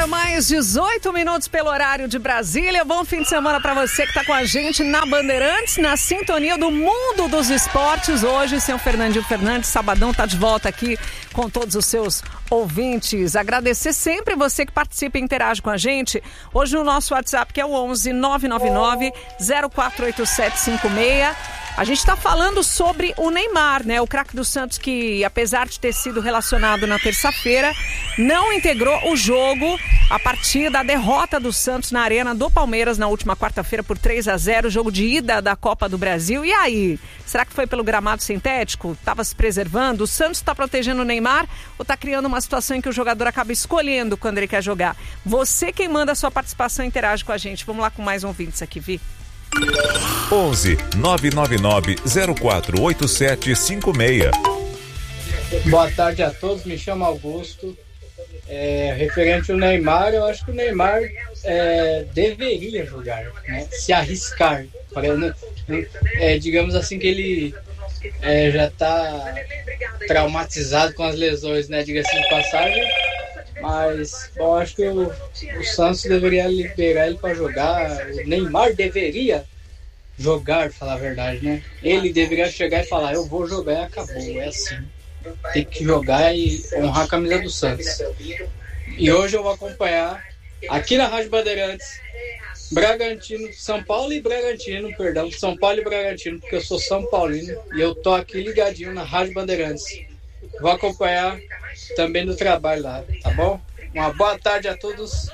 agora mais 18 minutos pelo horário de Brasília. Bom fim de semana para você que está com a gente na Bandeirantes, na sintonia do mundo dos esportes. Hoje, seu Fernandinho Fernandes, sabadão, está de volta aqui com todos os seus ouvintes. Agradecer sempre você que participa e interage com a gente. Hoje no nosso WhatsApp, que é o 11 999 048756. A gente está falando sobre o Neymar, né? O craque do Santos que, apesar de ter sido relacionado na terça-feira, não integrou o jogo a partir da derrota do Santos na Arena do Palmeiras na última quarta-feira por 3-0, jogo de ida da Copa do Brasil. E aí? Será que foi pelo gramado sintético? Estava se preservando? O Santos está protegendo o Neymar ou está criando uma situação em que o jogador acaba escolhendo quando ele quer jogar? Você quem manda a sua participação interage com a gente. Vamos lá com mais ouvintes aqui, Vi. 11 999 048756. Boa tarde a todos, me chamo Augusto. Referente ao Neymar, eu acho que o Neymar deveria jogar, né? Se arriscar. Digamos assim que ele já está traumatizado com as lesões, né? Diga-se de passagem. Mas, bom, acho que o Santos deveria liberar ele para jogar. O Neymar deveria jogar, falar a verdade, né? Ele deveria chegar e falar, eu vou jogar e acabou, é assim. Tem que jogar e honrar a camisa do Santos. E hoje eu vou acompanhar, aqui na Rádio Bandeirantes, São Paulo e Bragantino, porque eu sou São Paulino e eu tô aqui ligadinho na Rádio Bandeirantes. Vou acompanhar também no trabalho lá, tá bom? Uma boa tarde a todos.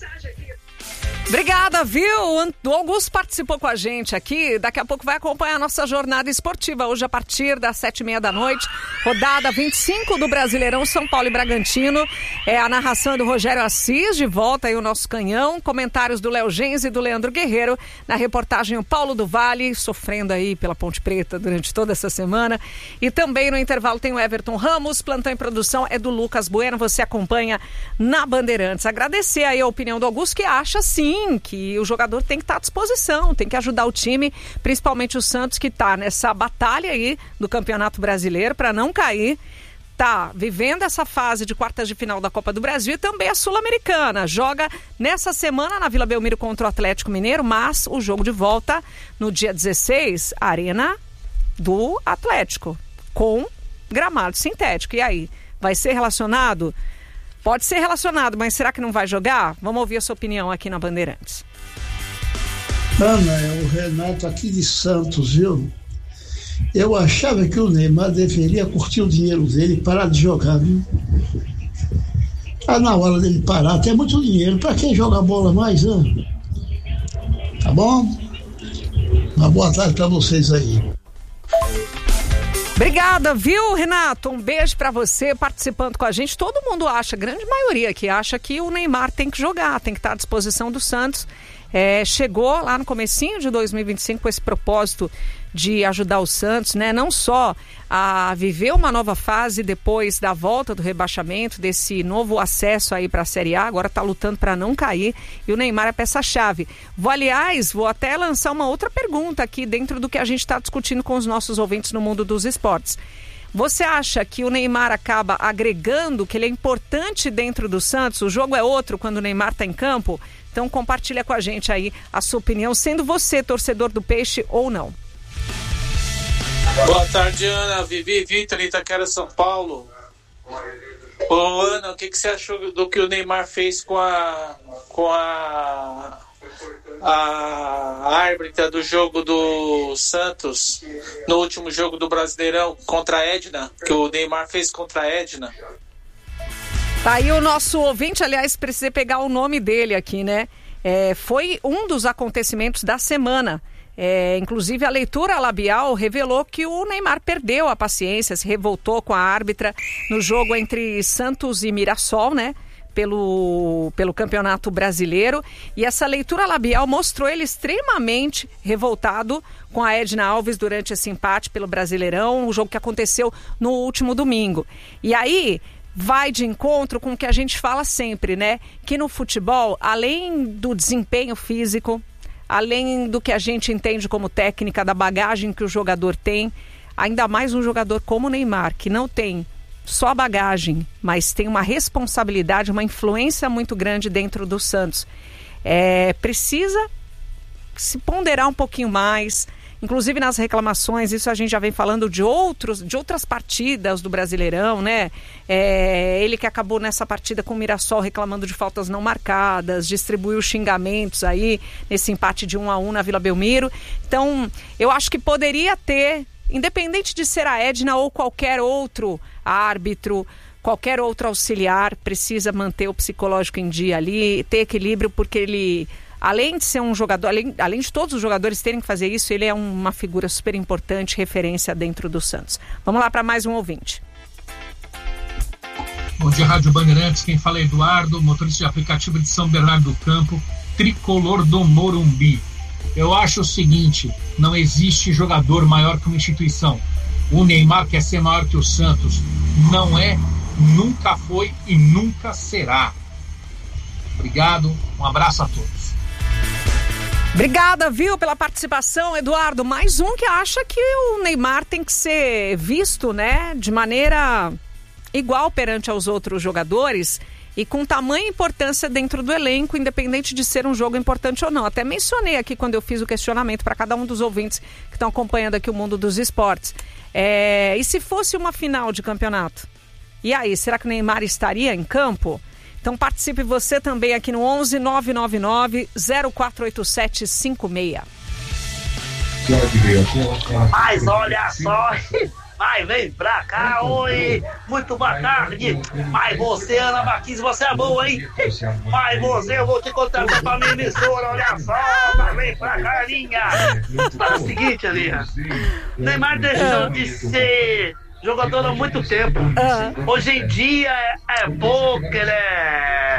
Obrigada, viu? O Augusto participou com a gente aqui. Daqui a pouco vai acompanhar a nossa jornada esportiva. Hoje, a partir das 7h30 da noite, rodada 25 do Brasileirão, São Paulo e Bragantino. É a narração do Rogério Assis, de volta aí o nosso canhão. Comentários do Léo Gens e do Leandro Guerreiro. Na reportagem, o Paulo do Vale, sofrendo aí pela Ponte Preta durante toda essa semana. E também no intervalo tem o Everton Ramos. Plantão em produção é do Lucas Bueno. Você acompanha na Bandeirantes. Agradecer aí a opinião do Augusto, que acha sim que o jogador tem que estar à disposição, tem que ajudar o time, principalmente o Santos, que está nessa batalha aí do Campeonato Brasileiro para não cair, tá vivendo essa fase de quartas de final da Copa do Brasil e também a Sul-Americana. Joga nessa semana na Vila Belmiro contra o Atlético Mineiro, mas o jogo de volta no dia 16, Arena do Atlético, com gramado sintético. E aí, vai ser relacionado? Pode ser relacionado, mas será que não vai jogar? Vamos ouvir a sua opinião aqui na Bandeirantes. Ana, é o Renato aqui de Santos, viu? Eu achava que o Neymar deveria curtir o dinheiro dele e parar de jogar, viu? Tá na hora dele parar, tem muito dinheiro. Pra quem joga bola mais, né? Tá bom? Uma boa tarde pra vocês aí. Obrigada, viu, Renato? Um beijo pra você participando com a gente. Todo mundo acha, grande maioria que acha que o Neymar tem que jogar, tem que estar à disposição do Santos. Chegou lá no comecinho de 2025 com esse propósito de ajudar o Santos, né? Não só a viver uma nova fase depois da volta do rebaixamento, desse novo acesso aí para a Série A, agora está lutando para não cair, e o Neymar é peça-chave. Vou até lançar uma outra pergunta aqui dentro do que a gente está discutindo com os nossos ouvintes no mundo dos esportes. Você acha que o Neymar acaba agregando, que ele é importante dentro do Santos? O jogo é outro quando o Neymar está em campo? Então compartilha com a gente aí a sua opinião, sendo você torcedor do Peixe ou não. Boa tarde, Ana, Vivi, Vitor, Itaquera, São Paulo. Ô, Ana, o que você achou do que o Neymar fez com a árbitra do jogo do Santos no último jogo do Brasileirão contra a Edna, que o Neymar fez contra a Edna? Tá aí o nosso ouvinte, aliás, precisa pegar o nome dele aqui, né? Foi um dos acontecimentos da semana. Inclusive a leitura labial revelou que o Neymar perdeu a paciência, se revoltou com a árbitra no jogo entre Santos e Mirassol, né? Pelo Campeonato Brasileiro, e essa leitura labial mostrou ele extremamente revoltado com a Edna Alves durante esse empate pelo Brasileirão, o jogo que aconteceu no último domingo. E aí vai de encontro com o que a gente fala sempre, né? Que no futebol, além do desempenho físico, além do que a gente entende como técnica, da bagagem que o jogador tem, ainda mais um jogador como o Neymar, que não tem só bagagem, mas tem uma responsabilidade, uma influência muito grande dentro do Santos. Precisa se ponderar um pouquinho mais, inclusive nas reclamações. Isso a gente já vem falando de outras partidas do Brasileirão, né? Ele que acabou nessa partida com o Mirassol reclamando de faltas não marcadas, distribuiu xingamentos aí nesse empate de 1-1 na Vila Belmiro. Então, eu acho que poderia ter, independente de ser a Edna ou qualquer outro árbitro, qualquer outro auxiliar, precisa manter o psicológico em dia ali, ter equilíbrio, porque ele, além de ser um jogador, além de todos os jogadores terem que fazer isso, ele é uma figura super importante, referência dentro do Santos. Vamos lá para mais um ouvinte. Bom dia, Rádio Bandeirantes. Quem fala é Eduardo, motorista de aplicativo de São Bernardo do Campo, tricolor do Morumbi. Eu acho o seguinte, não existe jogador maior que uma instituição. O Neymar quer ser maior que o Santos. Não é, nunca foi e nunca será. Obrigado, um abraço a todos. Obrigada, viu, pela participação, Eduardo. Mais um que acha que o Neymar tem que ser visto, né, de maneira igual perante aos outros jogadores e com tamanha importância dentro do elenco, independente de ser um jogo importante ou não. Até mencionei aqui quando eu fiz o questionamento para cada um dos ouvintes que estão acompanhando aqui o mundo dos esportes. E se fosse uma final de campeonato? E aí, será que o Neymar estaria em campo? Então participe você também aqui no 11 999 048756. Mas olha só, mas vem pra cá, oi, muito boa tarde. Mas você, Ana Marquinhos, você é boa, hein? Mas você, eu vou te contratar pra minha emissora, olha só, mas vem pra cá, Linha. Tá o seguinte, Linha, Neymar deixou de ser jogador há muito tempo. Hoje em dia é poker, é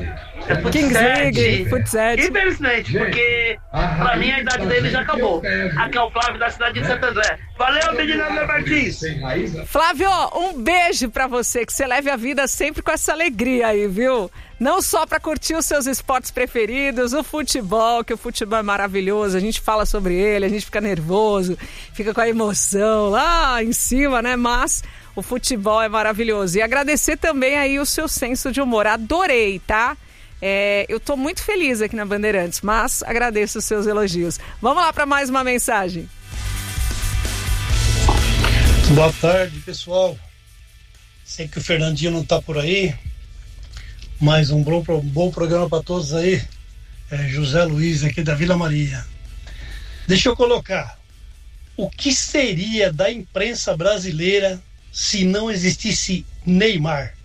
futsal. Infelizmente, porque pra mim a idade dele já acabou. Aqui é o Flávio da cidade de Santo André. Valeu, menina Ana Martins. Flávio, um beijo pra você, que você leve a vida sempre com essa alegria aí, viu? Não só pra curtir os seus esportes preferidos, o futebol, que o futebol é maravilhoso, a gente fala sobre ele, a gente fica nervoso, fica com a emoção lá em cima, né? Mas o futebol é maravilhoso. E agradecer também aí o seu senso de humor. Adorei, tá? Eu tô muito feliz aqui na Bandeirantes, mas agradeço os seus elogios. Vamos lá para mais uma mensagem. Boa tarde, pessoal. Sei que o Fernandinho não tá por aí, mas um bom programa para todos aí. José Luiz, aqui da Vila Maria. Deixa eu colocar. O que seria da imprensa brasileira se não existisse Neymar?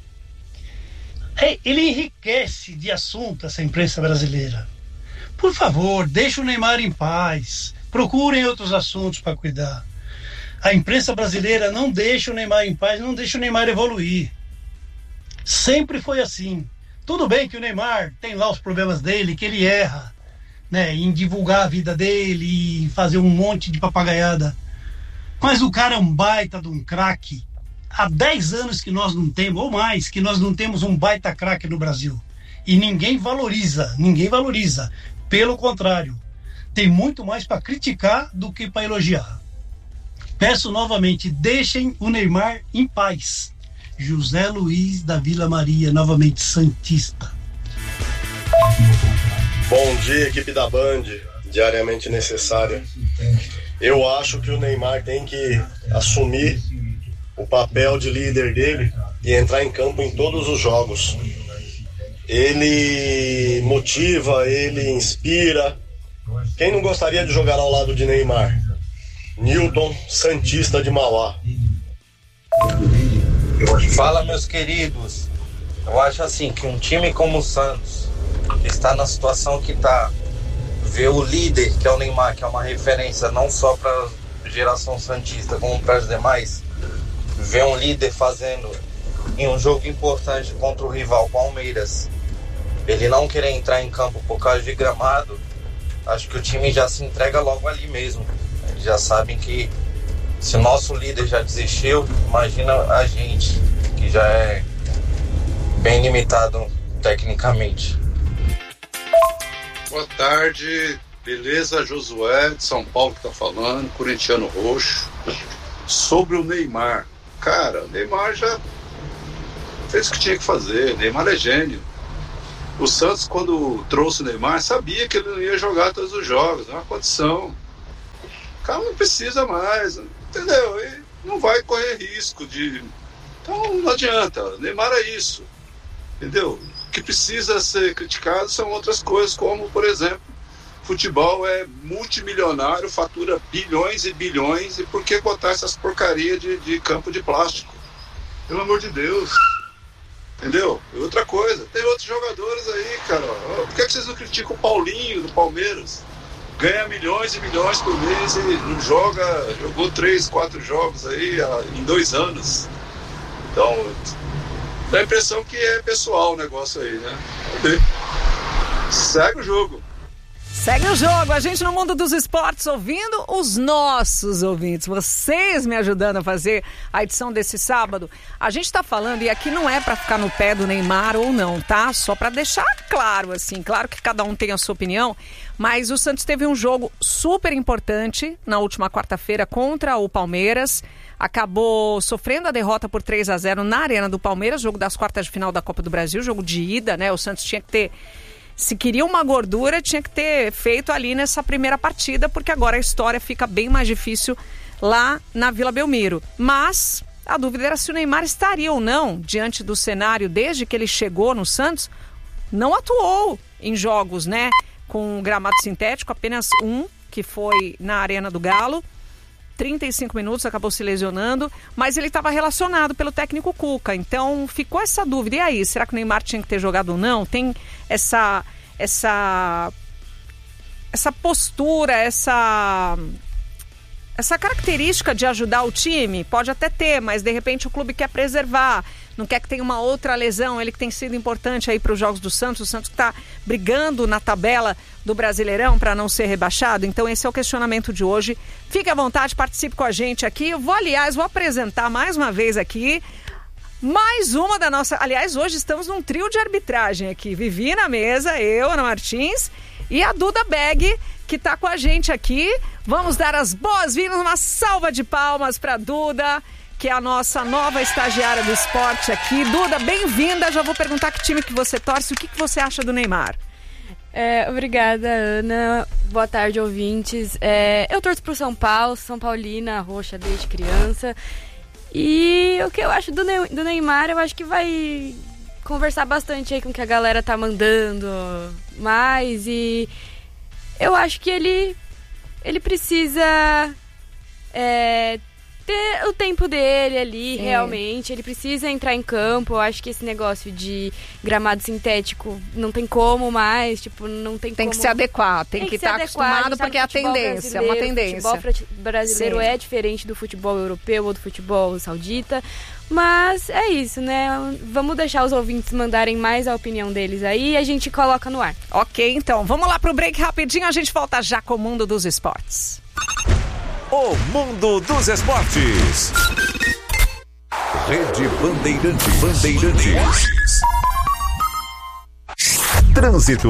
Ele enriquece de assunto essa imprensa brasileira. Por favor, deixa o Neymar em paz. Procurem outros assuntos para cuidar. A imprensa brasileira não deixa o Neymar em paz, não deixa o Neymar evoluir. Sempre foi assim. Tudo bem que o Neymar tem lá os problemas dele, que ele erra, né, em divulgar a vida dele e fazer um monte de papagaiada. Mas o cara é um baita de um craque. Há 10 anos que nós não temos, ou mais, que nós não temos um baita craque no Brasil. E ninguém valoriza. Pelo contrário, tem muito mais para criticar do que para elogiar. Peço novamente, deixem o Neymar em paz. José Luiz da Vila Maria, novamente santista. Bom dia, equipe da Band, diariamente necessária. Eu acho que o Neymar tem que assumir o papel de líder dele e entrar em campo em todos os jogos. Ele motiva, ele inspira. Quem não gostaria de jogar ao lado de Neymar? Newton, santista de Mauá. Fala, meus queridos. Eu acho assim que um time como o Santos, que está na situação que está, ver o líder, que é o Neymar, que é uma referência não só para a geração santista como para as demais, ver um líder fazendo em um jogo importante contra o rival Palmeiras, ele não querer entrar em campo por causa de gramado, acho que o time já se entrega logo ali mesmo. Eles já sabem que se o nosso líder já desistiu, imagina a gente, que já é bem limitado tecnicamente. Boa tarde, beleza? Josué de São Paulo que tá falando, corintiano roxo. Sobre o Neymar, Cara, o Neymar já fez o que tinha que fazer. O Neymar é gênio. O Santos, quando trouxe o Neymar, sabia que ele não ia jogar todos os jogos. É uma condição. O cara não precisa mais, entendeu? E não vai correr risco de... Então não adianta. O Neymar é isso, entendeu? O que precisa ser criticado são outras coisas, como, por exemplo, futebol é multimilionário, fatura bilhões e bilhões, e por que botar essas porcarias de campo de plástico? Pelo amor de Deus. Entendeu? E outra coisa, tem outros jogadores aí, cara. Por que vocês não criticam o Paulinho do Palmeiras? Ganha milhões e milhões por mês e não jogou 3, 4 jogos aí em 2 anos. Então, dá a impressão que é pessoal o negócio aí, né? Segue o jogo. Segue o jogo, a gente no mundo dos esportes ouvindo os nossos ouvintes, vocês me ajudando a fazer a edição desse sábado. A gente tá falando, e aqui não é pra ficar no pé do Neymar ou não, tá? Só pra deixar claro, assim, claro que cada um tem a sua opinião, mas o Santos teve um jogo super importante na última quarta-feira contra o Palmeiras, acabou sofrendo a derrota por 3-0 na Arena do Palmeiras, jogo das quartas de final da Copa do Brasil, jogo de ida, né? O Santos tinha que ter... Se queria uma gordura, tinha que ter feito ali nessa primeira partida, porque agora a história fica bem mais difícil lá na Vila Belmiro. Mas a dúvida era se o Neymar estaria ou não diante do cenário desde que ele chegou no Santos. Não atuou em jogos, né, com gramado sintético, apenas um, que foi na Arena do Galo. 35 minutos, acabou se lesionando, mas ele estava relacionado pelo técnico Cuca, então ficou essa dúvida. E aí, será que o Neymar tinha que ter jogado ou não? Tem essa postura, essa característica de ajudar o time? Pode até ter, mas de repente o clube quer preservar, não quer que tenha uma outra lesão, ele que tem sido importante aí para os jogos do Santos, o Santos que está brigando na tabela do Brasileirão para não ser rebaixado. Então esse é o questionamento de hoje. Fique à vontade, participe com a gente aqui. Eu vou apresentar mais uma vez aqui mais uma da nossa... Aliás, hoje estamos num trio de arbitragem aqui. Vivi na mesa, eu, Ana Martins e a Duda Beg, que está com a gente aqui. Vamos dar as boas-vindas, uma salva de palmas para a Duda, que é a nossa nova estagiária do esporte aqui. Duda, bem-vinda. Já vou perguntar que time que você torce, o que você acha do Neymar? Obrigada, Ana. Boa tarde, ouvintes. Eu torço pro São Paulo, São Paulina, roxa desde criança. E o que eu acho do Neymar, eu acho que vai conversar bastante aí com o que a galera tá mandando mais. E eu acho que ele precisa ter o tempo dele ali, realmente. Ele precisa entrar em campo. Eu acho que esse negócio de gramado sintético não tem como mais, tipo, não tem como... Tem que se adequar, tem que estar acostumado, porque é a tendência, é uma tendência. O futebol brasileiro é diferente do futebol europeu ou do futebol saudita, mas é isso, né? Vamos deixar os ouvintes mandarem mais a opinião deles aí e a gente coloca no ar. Ok, então, vamos lá pro break rapidinho, a gente volta já com o mundo dos esportes. O mundo dos esportes. Rede Bandeirantes. Trânsito.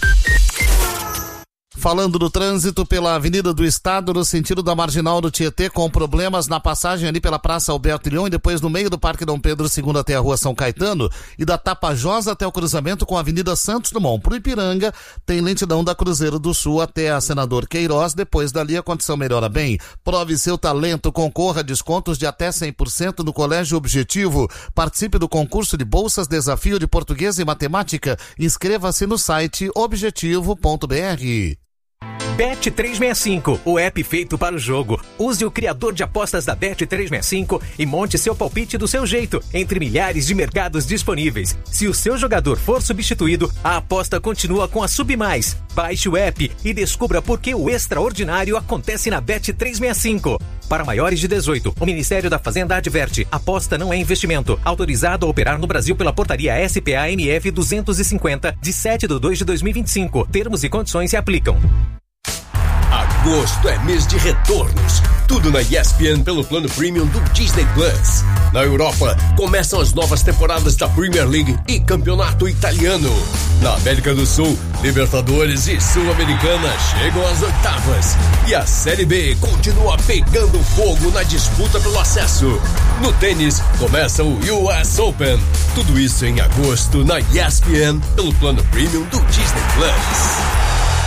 Falando do trânsito pela Avenida do Estado, no sentido da Marginal do Tietê, com problemas na passagem ali pela Praça Alberto Ilhão e depois no meio do Parque Dom Pedro II até a Rua São Caetano e da Tapajós até o cruzamento com a Avenida Santos Dumont. Pro Ipiranga, tem lentidão da Cruzeiro do Sul até a Senador Queiroz, depois dali a condição melhora bem. Prove seu talento, concorra a descontos de até 100% no Colégio Objetivo. Participe do concurso de bolsas Desafio de Português e Matemática. Inscreva-se no site objetivo.br. Bet365, o app feito para o jogo. Use o criador de apostas da Bet365 e monte seu palpite do seu jeito, entre milhares de mercados disponíveis. Se o seu jogador for substituído, a aposta continua com a Submais. Baixe o app e descubra por que o extraordinário acontece na Bet365. Para maiores de 18, o Ministério da Fazenda adverte: aposta não é investimento. Autorizado a operar no Brasil pela portaria SPA-MF 250, de 7/2/2025. Termos e condições se aplicam. Agosto é mês de retornos. Tudo na ESPN pelo plano premium do Disney Plus. Na Europa, começam as novas temporadas da Premier League e Campeonato Italiano. Na América do Sul, Libertadores e Sul-Americana chegam às oitavas. E a Série B continua pegando fogo na disputa pelo acesso. No tênis, começa o US Open. Tudo isso em agosto na ESPN, pelo plano premium do Disney Plus.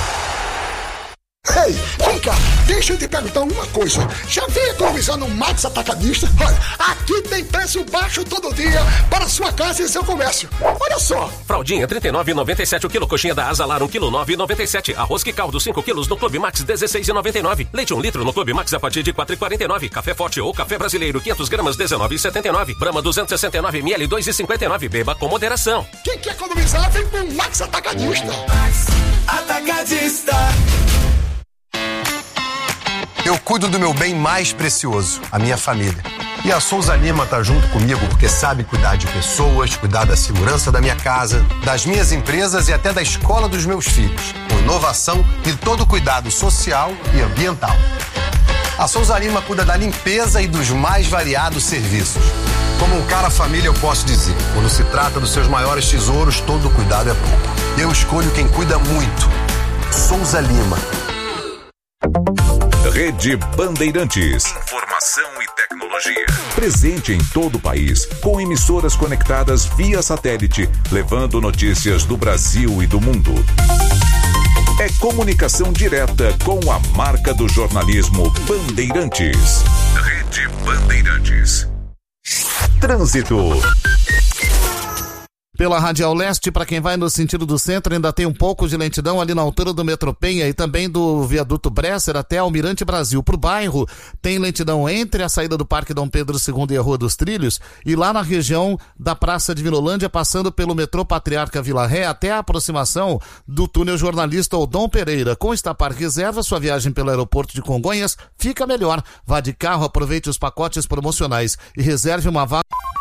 Ei, vem cá, deixa eu te perguntar uma coisa. Já vem economizar no Max Atacadista? Olha, aqui tem preço baixo todo dia para sua casa e seu comércio. Olha só. Fraldinha, R$ 39,97 o quilo. Coxinha da Asalar, 1 quilo, R$ 9,97. Arroz que caldo, 5 quilos no Clube Max, R$ 16,99. Leite 1 litro no Clube Max a partir de R$ 4,49. Café Forte ou Café Brasileiro, 500 gramas, R$ 19,79. Brahma, 269 ml, R$ 2,59. Beba com moderação. Quem quer economizar, vem com o Max Atacadista. Max Atacadista. Eu cuido do meu bem mais precioso, a minha família. E a Souza Lima tá junto comigo porque sabe cuidar de pessoas, cuidar da segurança da minha casa, das minhas empresas e até da escola dos meus filhos, com inovação e todo cuidado social e ambiental. A Souza Lima cuida da limpeza e dos mais variados serviços. Como um cara família, eu posso dizer, quando se trata dos seus maiores tesouros, todo cuidado é pouco. Eu escolho quem cuida muito. Souza Lima. Rede Bandeirantes. Informação e tecnologia. Presente em todo o país, com emissoras conectadas via satélite, levando notícias do Brasil e do mundo. É comunicação direta com a marca do jornalismo Bandeirantes. Rede Bandeirantes. Trânsito. Pela Radial Leste, para quem vai no sentido do centro, ainda tem um pouco de lentidão ali na altura do Metrô Penha e também do viaduto Bresser até Almirante Brasil. Pro bairro, tem lentidão entre a saída do Parque Dom Pedro II e a Rua dos Trilhos e lá na região da Praça de Vinolândia, passando pelo metrô Patriarca Vila Ré até a aproximação do túnel Jornalista Odom Pereira. Com Estapar Reserva, sua viagem pelo aeroporto de Congonhas fica melhor. Vá de carro, aproveite os pacotes promocionais e reserve uma vaga.